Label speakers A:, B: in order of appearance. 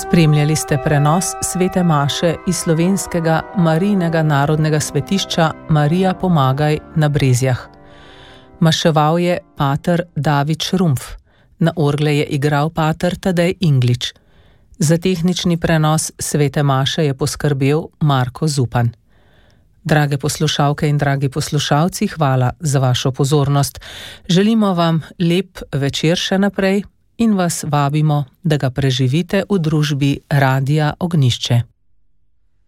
A: Spremljali ste prenos svete maše iz slovenskega Marijinega narodnega svetišča Marija Pomagaj na Brezjah. Maševal je pater David Šrumpf, na orgle je igral pater Tadej Inglič. Za tehnični prenos svete maše je poskrbel Marko Zupan. Drage poslušalke in dragi poslušalci, hvala za vašo pozornost. Želimo vam lep večer še naprej in vas vabimo, da ga preživite v družbi Radia Ognjišče.